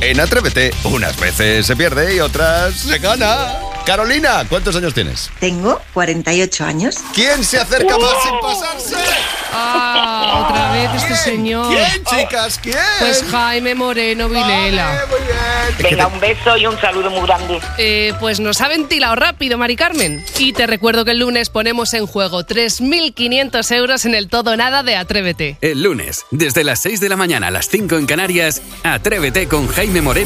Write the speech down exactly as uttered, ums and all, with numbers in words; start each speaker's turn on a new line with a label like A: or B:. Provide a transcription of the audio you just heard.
A: En Atrévete, unas veces se pierde y otras se gana. Carolina, ¿cuántos años tienes?
B: Tengo cuarenta y ocho años.
A: ¿Quién se acerca más sin pasarse?
C: Ah, otra vez este
A: ¿Quién?
C: señor.
A: ¿Quién, chicas? ¿Quién?
C: Pues Jaime Moreno Vilela.
A: Vale, muy bien.
D: Venga, un beso y un saludo muy grande.
C: Eh, pues nos ha ventilado rápido, Mari Carmen. Y te recuerdo que el lunes ponemos en juego tres mil quinientos euros en el todo o nada de Atrévete.
E: El lunes, desde las seis de la mañana a las cinco en Canarias, Atrévete con Jaime Moreno.